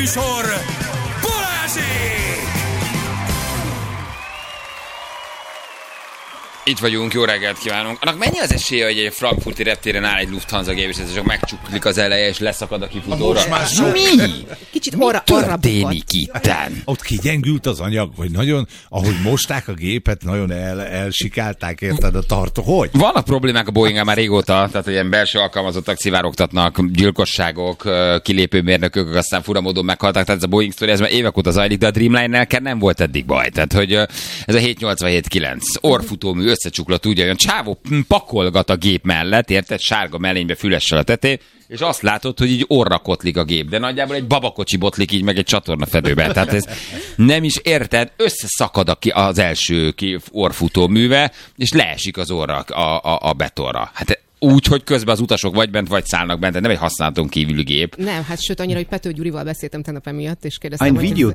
Műsor Balázsék! Itt vagyunk, jó reggelt kívánunk. Annak mennyi az esélye, hogy egy frankfurti reptéren áll egy Lufthansa gép, és ez csak megcsuklik az eleje, és leszakad a kifutóra? Mi? Kicsit Mi történik itten? Ott kigyengült az anyag, vagy nagyon, ahogy mosták a gépet, nagyon elsikálták, érted a tartó. Hogy? Vannak problémák a Boeing-el már régóta, tehát ilyen belső alkalmazottak szivárogtatnak, gyilkosságok, kilépőmérnökök, aztán furamódon meghaltak, tehát ez a Boeing sztori, ez már évek óta zajlik, de a Dreamliner-nel nem volt eddig baj. Tehát, hogy ez a 787-9 orrfutómű összecsuklott, úgy olyan csávó pakolgat a gép mellett, érted, sárga mellénybe fülessel a tetején, és azt látod, hogy így orra kotlik a gép, de nagyjából egy babakocsi botlik így meg egy csatornafedőben. Tehát ez nem is érted, összeszakad az első orrfutóműve, és leesik az orra a betonra. Hát úgy, hogy közben az utasok vagy bent, vagy szállnak bent, nem egy használaton kívüli gép. Nem, hát sőt, annyira, hogy Pető Gyurival beszéltem tegnap emiatt, és kérdeztem,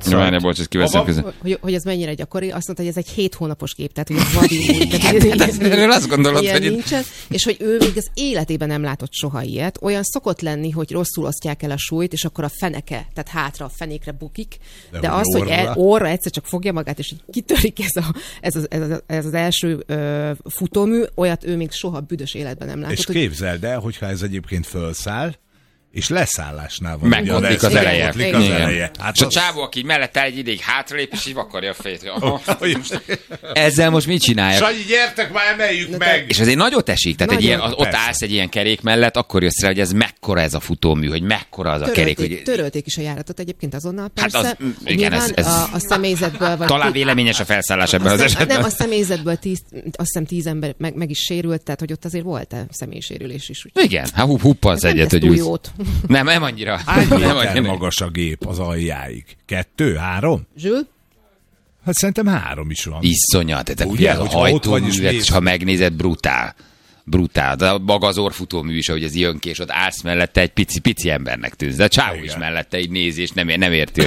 hogy ez mennyire gyakori. Azt mondta, hogy ez egy 7 hónapos gép, tehát hogy ez vadi. Erről azt gondolod, hogy nincsen. És hogy ő még az életében nem látott soha ilyet. Olyan szokott lenni, hogy rosszul osztják el a súlyt, és akkor a feneke, tehát hátra a fenékre bukik. De az, hogy orra egyszer csak fogja magát, és kitörik ez az első futómű, olyat ő még soha büdös életben nem látott. És képzeld el, hogyha ez egyébként fölszáll, és leszállásnál van. Megkotlik az eleje. Hát és a csávó, aki mellett egy ideig hátralép, és így vakarja a fejét. Ezzel most mit csinálják? Sanyi, gyertek már, emeljük meg! És azért nagyot esik, tehát egy ilyen, ott állsz egy ilyen kerék mellett, akkor jössz rá, hogy ez mekkora ez a futómű, hogy mekkora az a kerék. Hogy... Törölték is a járatot egyébként azonnal, persze. Hát igen, a személyzetből... Talán véleményes a felszállás ebben az esetben. Nem, a személyzetből azt hiszem 10 ember meg is sérült, tehát hogy ott azért volt személysérülés is. Igen, huppansz egyet, hogy ülsz. Nem annyira. Hány méter magas a gép az aljáig? 2, 3? Zsül? Hát szerintem 3 is van. Iszonyat. Tehát ugye, a hajtóművet, ha megnézed, brutál. De maga az orrfutómű is, ahogy ez jön ki, és ott állsz mellette, egy pici embernek tűnsz. De a csávó is mellette egy nézi, és nem érti,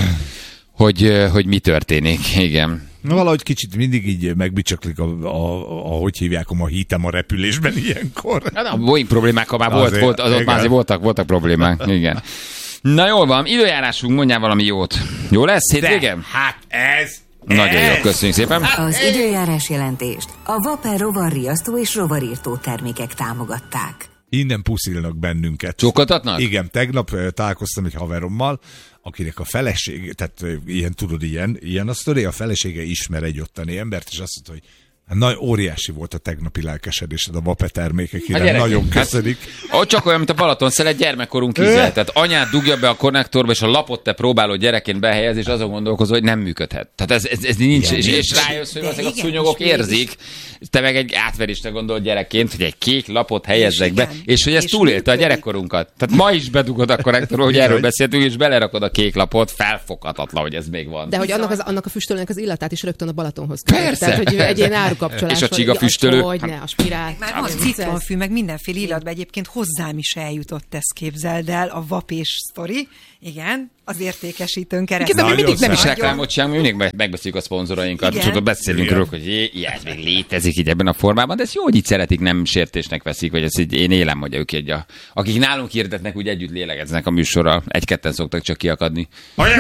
hogy mi történik. Igen. Na, valahogy kicsit mindig így megbicsaklik hogy hívják a hitem a repülésben ilyenkor. A Boeing problémák, ha már voltak problémák. Igen. Na jól van, időjárásunk, mondjál valami jót. Jó lesz hétvégén? Hát ez... Nagyon jó, köszönjük szépen. Az időjárás jelentést a Vaper rovarriasztó és rovarírtó termékek támogatták. Innen puszilnak bennünket. Csókoltatnak? Igen, tegnap találkoztam egy haverommal, akinek a felesége, tehát ilyen a sztori, a felesége ismer egy ottani embert, és azt mondta, hogy óriási volt a tegnapi lelkesedésed a Vape termékek iránt. Nagyon köszönik. Ott csak olyan, mint a Balaton-szelet gyermekkorunk íze. Tehát anyád dugja be a konnektorba, és a lapot te próbálod gyerekként behelyezni, és azon gondolkozol, hogy nem működhet. Tehát ez nincs. És rájössz, hogy ezek a szúnyogok érzik. Te meg egy átverésre gondolod gyerekként, hogy egy kék lapot helyezzek be, és hogy ez túlélte a gyerekkorunkat. Tehát ma is bedugod a konnektorba, hogy erről beszéltünk, és belerakod a kék lapot, felfoghatatlan, hogy ez még van. De hogy annak a füstölőnek az illatát is rögtön a Balatonhoz kötött. Tehát, hogy egy ilyen árukapcsolás. És a csiga füstölő. Hogyne, a spirál. Már van citromfű, meg mindenféle illatban egyébként hozzám is eljutott, ezt képzeld el, a vapés sztori. Igen, az értékesítőn keresztül. Mi mindig nem is reklámot csinálunk, mi mindig megbeszéljük a szponzorainkat. Csak beszélünk róla, hogy ez még létezik így ebben a formában, de ezt jó, hogy így szeretik, nem sértésnek veszik, vagy ezt így én élem, hogy ők akik nálunk hirdetnek, úgy együtt lélegeznek a műsorral. Egy-ketten szoktak csak kiakadni.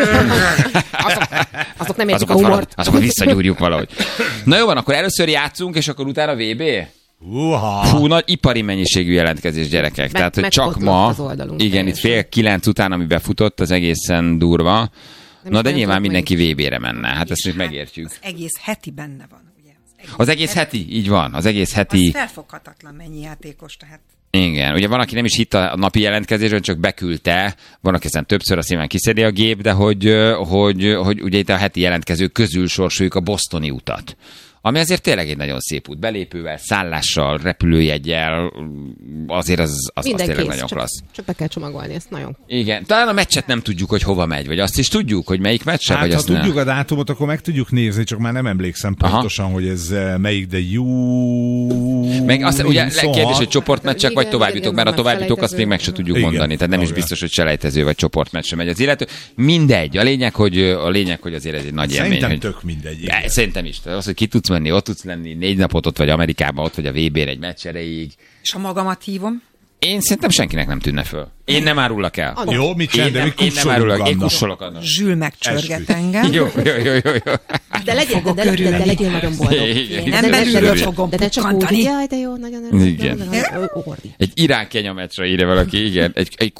Azok nem értik a humort. Azokat visszagyúrjuk valahogy. Na jó van, akkor először játszunk, és akkor utána VB? Fú, nagy ipari mennyiségű jelentkezés, gyerekek. Tehát, hogy csak ma, igen, itt 8:30 után, ami befutott, az egészen durva. Na, de nyilván mindenki VB-re menne. Hát ezt még megértjük. Az egész heti benne van, ugye? Az egész heti, így van. Az egész heti. Az felfoghatatlan mennyi játékos, tehát. Igen, ugye van, aki nem is hitt a napi jelentkezésön, csak beküldte, van, aki aztán többször azt nyilván kiszedi a gép, de hogy ugye itt a heti jelentkezők közül sorsoljuk a bostoni utat. Ami azért tényleg egy nagyon szép út. Belépővel, szállással, repülőjeggyel, azért az tényleg nagyon klassz. Csak be kell csomagolni, ezt nagyon. Igen, talán a meccset nem tudjuk, hogy hova megy, vagy azt is tudjuk, hogy melyik meccse, hát, vagy ha azt tudjuk a dátumot, akkor meg tudjuk nézni, csak már nem emlékszem pontosan, hogy ez melyik, de meg azt ugye kérdés, hogy csoportmeccsek, vagy továbbjutók, mert a továbbjutók azt még meg se tudjuk mondani, tehát nem is biztos, hogy selejtező vagy csoportmeccs sem megy az illető. Mindegy, a lényeg, hogy azért ez egy nagy élmény. Szerintem tök mindegy. Szerintem is. Az, hogy ki tudsz menni, ott tudsz lenni 4 napot ott vagy Amerikában, ott vagy a VB-n egy meccs erejéig. És ha magamat hívom? Én szerintem senkinek nem tűnne föl. Én nem árulok el. Jó, mit csinál, de Én nem árulok, én kussolok annak. Zsül megcsörget engem. Jó. De legyél nagyon boldog. Nem belülről fogom de csak úgy, pukkantani. jaj, de jó, nagyon Igen. Egy Irán-Kenya meccsre írja valaki, igen. Egy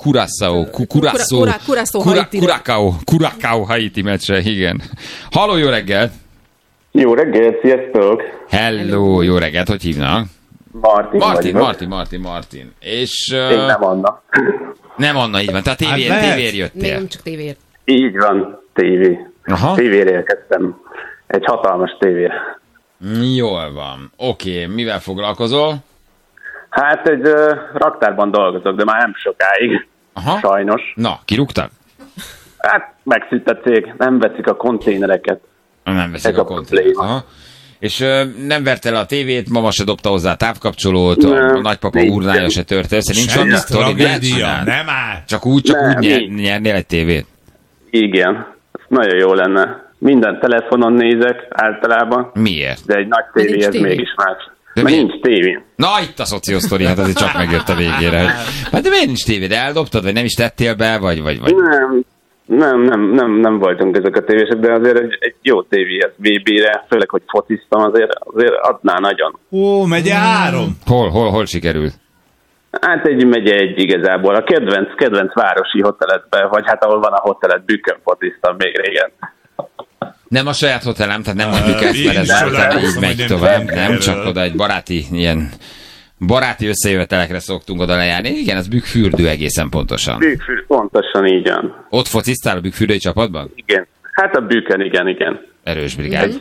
Curacao Haiti meccsre, igen. Halló, jó reggelt! Jó reggelt, sziasztok! Hello, jó reggelt, hogy hívnak? Martin. És... Én nem Anna. Nem Anna, így van. Te a tévéért jöttél. Nem csak tévéért. Így van, tévé. Aha. Tévére érkeztem. Egy hatalmas tévére. Jól van. Oké, mivel foglalkozol? Hát egy raktárban dolgozok, de már nem sokáig. Aha. Sajnos. Na, kirúgtak? Hát megszűnt a cég, nem veszik a konténereket. Nem veszik Ez a a konténert. probléma. Aha. És nem verte le a tévét, mama se dobta hozzá a távkapcsolót, a Nem, nagypapa nincs. urnája se tört össze, nincs Semmi valami sztori, ne tragédia, csináld. nem áll. Csak úgy Nem, nyernél egy tévét. Igen, ez nagyon jó lenne. Minden telefonon nézek általában, Miért? de egy nagy nincs tévé ez tévé. mégis más. De Mert mi? nincs tévé. Na, itt a szociosztori, hát azért csak megjött a végére. Hát de miért nincs tévéd? Eldobtad, vagy nem is tettél be, vagy... Nem voltunk ezek a tévések, de azért egy jó tévé ez VB-re, főleg, hogy fociztam, azért adná nagyon. Ó, megy 3. Hol sikerült? Hát egy megye egy igazából. A kedvenc városi hoteletben, vagy hát ahol van a hotelet, Bükkön fociztam még régen. Nem a saját hotelem, tehát nem mondjuk ezt, így mert ez is általában odaállsz, így hogy megy nem tovább. kell Nem, erről. csak oda egy baráti összejövetelekre szoktunk oda lejárni. Igen, ez Bükkfürdő egészen pontosan. Bükkfürdő, pontosan így van. Ott fociztál a Bükkfürdői csapatban? Igen. Hát a Bükkön, igen. Erős brigád.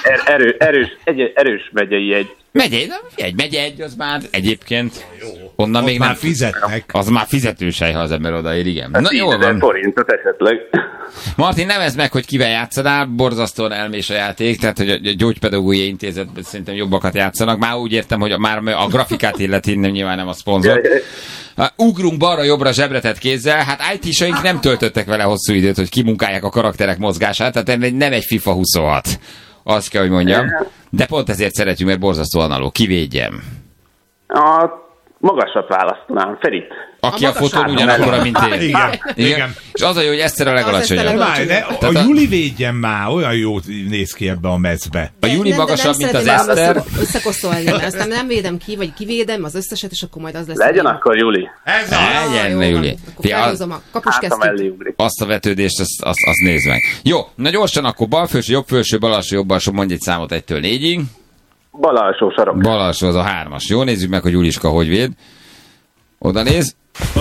Erős megyei egy. Megye egy, az már egyébként onnan Ott még már nem... fizetnek. Az már fizetős hely, ha az ember odaér, igen. Na jól 10 000 van. forintot esetleg. Martin, nevezd meg, hogy kivel játszanál, borzasztóan elmés a játék, tehát hogy a Gyógypedagógiai Intézetben szerintem jobbakat játszanak. Már úgy értem, hogy már a grafikát illeti, nyilván nem a szponzor. Ugrunk balra-jobbra zsebretett kézzel, hát IT-saink nem töltöttek vele hosszú időt, hogy kimunkálják a karakterek mozgását, tehát nem egy FIFA 26. Azt kell, hogy mondjam. De pont ezért szeretjük, mert borzasztó analóg. Kivédjem. A magasat választanám, Ferit. Aki a fotón ugyanakkora, mint én. Igen. És az a jó, hogy Eszter a legalacsonyabb. Várj, de a Juli védjen már, olyan jó néz ki ebbe a mezbe. A Juli magasabb, mint az Eszter. Összekoszolni, aztán nem védem ki, vagy kivédem az összeset, és akkor majd az lesz. Legyen akkor Juli. Ez a... Legyen, Juli. Akkor felhozom a Hátam mellé kapuskesztyűt. ugrik. Azt a vetődést, azt nézd meg. Jó, na gyorsan akkor bal felső, jobb felső, bal alsó, jobb alsó, mondj egy számot 1-től 4-ig. Bal alsó sarok. Bal alsó az a 3-as. Jó, nézzük meg, hogy Juliska hogy véd. Oda néz.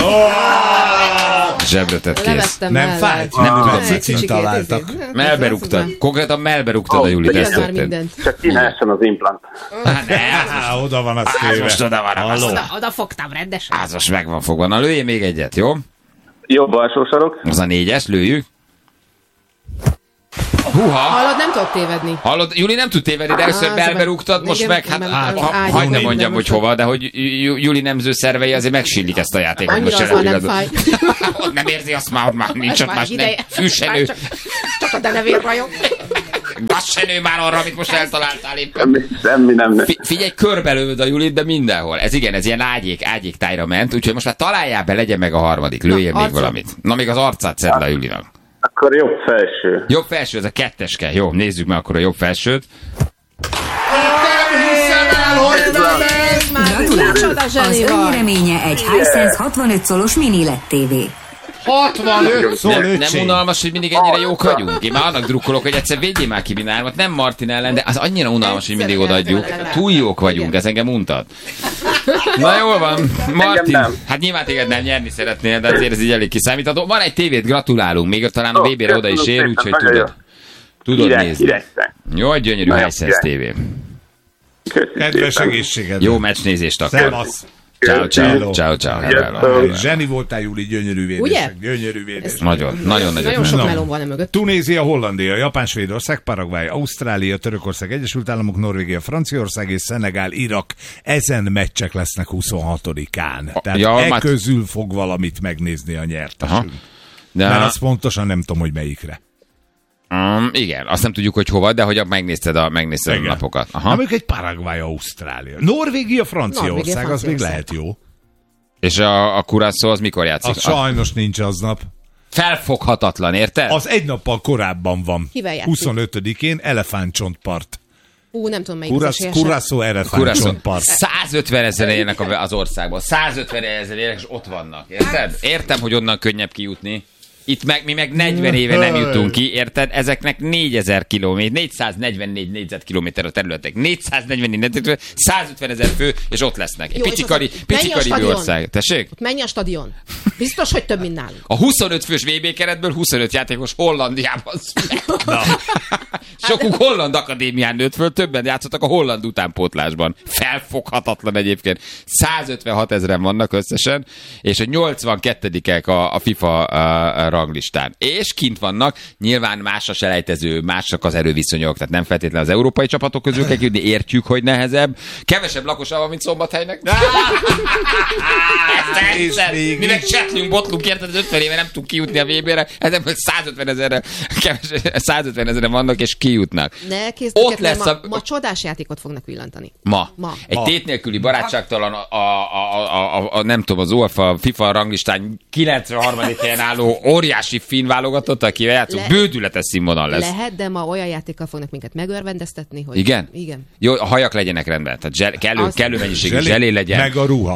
Zsebretett kész. Levettem Nem mellett. fájt? Nem tudom, Egy kicsikét, találtak. Melbe rúgtad. Konkrétan melbe rúgtad a Julit, Tudja ezt már tetted. mindent. Csak kinálson az implant. Hát, Oda van az az most téve. oda van. Halló. Oda fogtam rendesen. Az most meg van fogva. Na lőjél még egyet, jó? Jobb alsó sarok. Az a 4-es, lőjük. Húha! Hallod, nem tudok tévedni. Hallod, Juli nem tud tévedni, de először szóval- belbe rúgtad, most Igen, meg, hát, nem, hagyd ne nem, mondjam, nem, hogy most hova, de hogy Juli nemző szervei azért megsillik ezt a játékot. Annyira most az már nem igazad. fáj. Nem érzi azt már, nincs ott Már más, nem. ideje. Fűsenő. Csak a denevér rajong. Gassenő már arra, amit most eltaláltál éppen. Semmi nem. Figyelj, körbelőd a Julit, de mindenhol. Ez igen, ez ilyen ágyék tájra ment, úgyhogy most már találjál be, legyen meg a harmadik. Lőjél még arcom. valamit. Na, még az arcát szedd le a Julinak. Akkor jobb felső. Jobb felső, ez a 2-eske. Jó, nézzük meg akkor a jobb felsőt. Gratulálunk! Az önnyereménye egy Hisense 65 szolos mini LED TV. 65 szól, Nem öcsém. unalmas, hogy mindig ennyire jók vagyunk? Én már annak drukkolok, hogy egyszer védjél már ki Minármat, nem Martin ellen, de az annyira unalmas, hogy mindig odaadjuk. Túl jók vagyunk, ez engem untat. Na jól van, Martin, nem. hát nyilván téged nem nyerni szeretnél, de azért ez így elég kiszámítható. Van egy tévét, gratulálunk, még talán a VB-re oda is ér, úgyhogy tudod nézni. Jó, egy gyönyörű Nagyon Hisense király. TV. Kedves egészséged. Jó meccsnézést akkor. Szevasz. Ciao, ciao, Hello. ciao, ciao. Zseni voltál, Juli, gyönyörű Ugye? védések. Gyönyörű védések. Nagyon Nagyon sok Na. melón van e mögött. Tunézia, Hollandia, Japán, Svédország, Paraguay, Ausztrália, Törökország, Egyesült Államok, Norvégia, Franciaország és Szenegál, Irak. Ezen meccsek lesznek 26-án. Tehát ja, közül fog valamit megnézni a Aha. nyertesünk. De, Mert azt pontosan nem tudom, hogy melyikre. igen, azt nem tudjuk, hogy hova, de hogy megnézted a napokat. Ha Aha. mondjuk egy Paraguay, Ausztrália. Norvégia, Franciaország, az még Franciaország. lehet jó. És a Curaçao az mikor játszik? Az sajnos nincs aznap. Felfoghatatlan, érted? Az egy nappal korábban van. Kivel játszik? 25-én Elefántcsontpart. Nem tudom, melyik az esélyese. Curaçao Elefántcsontpart. 150 000 élnek az országban. 150 000 élnek, és ott vannak. Érted? Értem, hogy onnan könnyebb kijutni. Itt mi meg 40 éve nem jutunk ki, érted? Ezeknek 4000 kilométer, 444 négyzetkilométer a területek. 444 négyzetkilométer, 150 000 fő, és ott lesznek. Egy picikari ország. Tessék? Ott mennyi a stadion? Biztos, hogy több, mint nálunk. A 25 fős VB keretből 25 játékos Hollandiában született. Sokuk holland akadémián nőtt föl, többen játszottak a holland utánpótlásban. Felfoghatatlan egyébként. 156 000 vannak összesen, és a 82-ek a FIFA ranglistán. És kint vannak, nyilván más a selejtező, másak az erőviszonyok, tehát nem feltétlenül az európai csapatok közül kell kijutni, értjük, hogy nehezebb. Kevesebb lakosa van, mint Szombathelynek. Mi meg csetlünk, botlunk, érted, 50 éve nem tudunk kijutni a VB-re, ezen 150 000 vannak, és kijutnak. Ne készülök, ott lesz ma csodás játékot fognak villantani. Ma. Egy tét nélküli barátságtalan nem tudom, az UEFA FIFA ranglistán 93. helyen álló óriási finn válogatott, akivel játszunk, bődületes színvonal lesz. Lehet, de ma olyan játékkal fognak minket megörvendeztetni, hogy... Igen? Igen. Jó, a hajak legyenek rendben. Tehát kellő mennyiségű zselé legyen. Meg a ruha.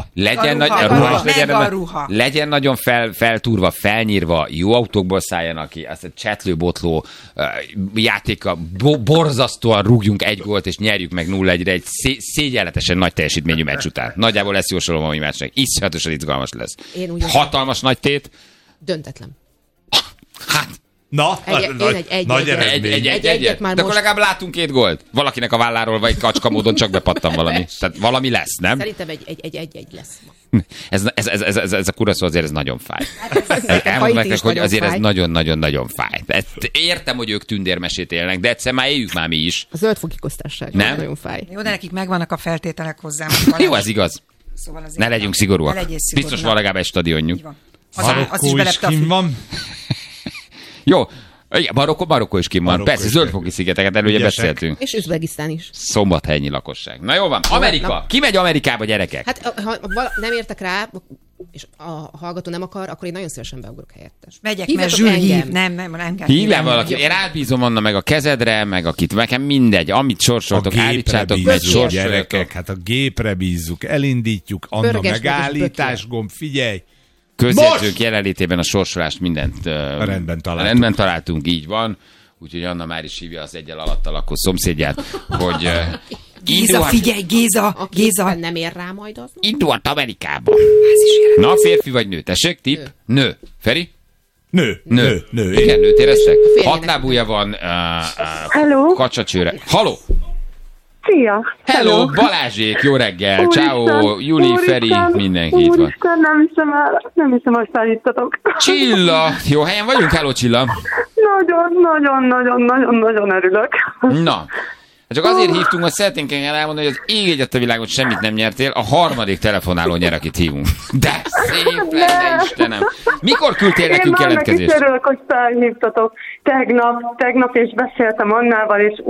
Legyen nagyon feltúrva, felnyírva, jó autókból szálljanak ki, azt a csetlőbotló játéka, borzasztóan rúgjunk egy gólt, és nyerjük meg 0-1-re egy szégyenletesen nagy teljesítményű meccs után. Nagyjából ezt jósolom a mai meccsnek. Iszonyatosan izgalmas lesz. Hatalmas nagy tét. Döntetlen. Hát, na, nagy eredmény. Egyet már de akkor legalább látunk 2 gólt. Valakinek a válláról vagy kacska módon csak bepattan valami. Tehát valami lesz, nem? Szerintem egy lesz. Ez a Curaçao azért ez nagyon fáj. Elmondom nektek, hogy azért ez nagyon-nagyon-nagyon fáj. Ezt értem, hogy ők tündérmesét élnek, de egyszer már éljük már mi is. A zöldfoki köztársaság nagyon fáj. Jó, de nekik megvannak a feltételek hozzá. Jó, ez igaz. Szóval ne legyünk szigorúak. Biztos van legalább egy stadionjuk. Marokkó is kim van. Jó, igen, Marokkó is kim van. Persze, zöldfoki szigeteket ugye beszéltünk. És Üzbegisztán is. Szombathelyi lakosság. Na jó van, Amerika. Ki megy Amerikába, gyerekek? Hát, ha nem értek rá, és a hallgató nem akar, akkor én nagyon szívesen beugrok helyettes. Megyek, mert Zsül hív. Nem kell. Hívjál valaki. Én rábízom Anna meg a kezedre, meg akit nekem mindegy. Amit sorsoltok, állítsátok meg, gyerekek, hát a gépre bízzuk, elindítjuk, Anna megállítás gomb, figyelj! Közjegyzők jelenlétében a sorsolást mindent rendben találtunk, így van. Úgyhogy Anna már is hívja az egyel alatta lakó szomszédját, hogy... Géza, figyelj, Géza! Nem ér rá majd az? Indult Amerikába. Na, férfi vagy nő? Tessék, tipp? Nő. Feri? Nő. Igen, nőt éreztek? 6 lábúja van, kacsacsőre. Halló! Szia! Hello, Balázsék, jó reggel! Ciao, Juli, Feri, mindenki itt van. Úristen, nem hiszem, hogy felhívtatok. Csilla! Jó helyen vagyunk? Hello, Csilla! Nagyon örülök. Na, csak azért hívtunk, hogy szeretnénk elmondani, hogy az ég egyet a világon semmit nem nyertél, a 3. telefonáló nyer, akit hívunk. De szép lenne, Istenem! Mikor küldtél nekünk jelentkezést? Én már örülök, hogy felhívtatok. Tegnap is beszéltem Annával, és